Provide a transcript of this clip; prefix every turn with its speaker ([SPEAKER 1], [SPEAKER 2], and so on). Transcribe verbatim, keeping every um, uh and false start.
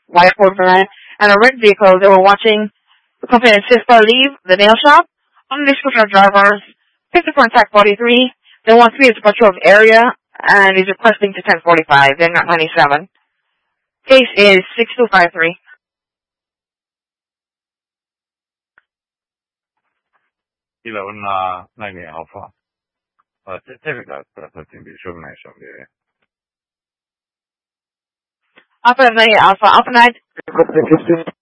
[SPEAKER 1] white Ford van, and a red vehicle. They were watching the company Cisco leave the nail shop. On the description of drivers, fifty contact forty-three. They want to be to patrol the area, and is requesting to ten forty-five. They're not ninety-seven. Case is six two five three.
[SPEAKER 2] eleven uh, ninety Alpha. Uh, certificate for thirteen discrimination.
[SPEAKER 1] Alpha ninety Alpha. Alpha nine.